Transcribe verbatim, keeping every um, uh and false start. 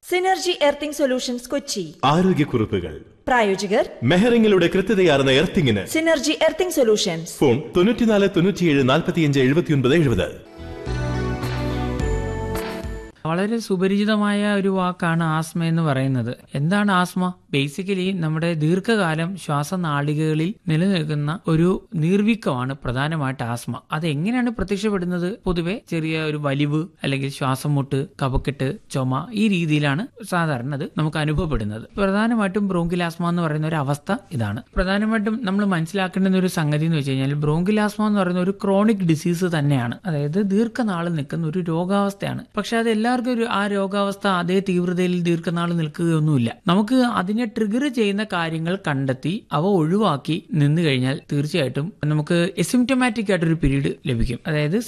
Synergy earthing solutions Kochi. ആരോഗ്യക്കുറിപ്പുകൾ പ്രായോജകർ മെഹറിംഗിലൂടെ കൃത്യതയാർന്ന എർത്തിങ്ങിന് synergy earthing solutions. Phone തൊണ്ണൂറ്റിനാല് തൊണ്ണൂറ്റിയേഴ് നാൽപ്പത്തിയഞ്ച് എഴുപത്തിയൊൻപത് എഴുപത്. വളരെ സുപരിചിതമായ ഒരു വാക്കാണ് ആസ്മ എന്ന് പറയുന്നത്. എന്താണ് ആസ്മ? ബേസിക്കലി നമ്മുടെ ദീർഘകാലം ശ്വാസനാളികകളിൽ നിലനിൽക്കുന്ന ഒരു നീർവീക്കമാണ് പ്രധാനമായിട്ട് ആസ്മ. അത് എങ്ങനെയാണ് പ്രത്യക്ഷപ്പെടുന്നത്? പൊതുവെ ചെറിയ ഒരു വലിവ് അല്ലെങ്കിൽ ശ്വാസം മുട്ട്, കഫക്കെട്ട്, ചുമ, ഈ രീതിയിലാണ് സാധാരണ അത് നമുക്ക് അനുഭവപ്പെടുന്നത്. പ്രധാനമായിട്ടും ബ്രോങ്കിൽ ആസ്മ എന്ന് പറയുന്ന ഒരു അവസ്ഥ ഇതാണ്. പ്രധാനമായിട്ടും നമ്മൾ മനസ്സിലാക്കേണ്ടുന്ന ഒരു സംഗതി എന്ന് വെച്ച് കഴിഞ്ഞാൽ ബ്രോങ്കിൽ ആസ്മ എന്ന് പറയുന്ന ഒരു ക്രോണിക് ഡിസീസ് തന്നെയാണ്. അതായത് ദീർഘനാൾ നിൽക്കുന്ന ഒരു രോഗാവസ്ഥയാണ്. പക്ഷെ അത് എല്ലാവർക്കും ഒരു ആ രോഗാവസ്ഥ അതേ തീവ്രതയിൽ ദീർഘനാൾ നിൽക്കുകയൊന്നുമില്ല. നമുക്ക് അതിനെ ട്രിഗർ ചെയ്യുന്ന കാര്യങ്ങൾ കണ്ടെത്തി അവ ഒഴിവാക്കി നിന്ന് കഴിഞ്ഞാൽ തീർച്ചയായിട്ടും നമുക്ക് എസിംപ്റ്റമാറ്റിക് ആയിട്ടൊരു പീരീഡ് ലഭിക്കും. അതായത്